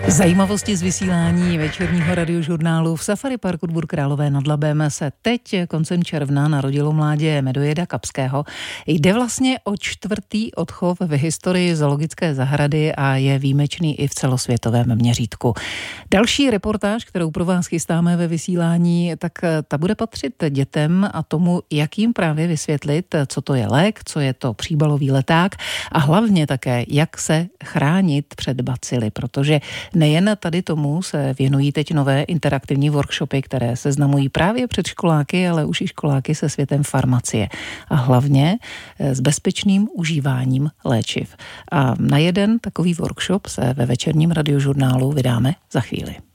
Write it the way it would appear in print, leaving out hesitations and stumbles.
Zajímavosti z vysílání večerního radiožurnálu. V Safari Parku Dvůr Králové nad Labem se teď koncem června narodilo mládě medojeda kapského. Jde vlastně o 4. odchov v historii zoologické zahrady a je výjimečný i v celosvětovém měřítku. Další reportáž, kterou pro vás chystáme ve vysílání, tak ta bude patřit dětem a tomu, jak jim právě vysvětlit, co to je lék, co je to příbalový leták a hlavně také, jak se chránit před bacily, protože nejen tady tomu se věnují teď nové interaktivní workshopy, které seznamují právě předškoláky, ale už i školáky se světem farmacie. A hlavně s bezpečným užíváním léčiv. A na jeden takový workshop se ve večerním radiožurnálu vydáme za chvíli.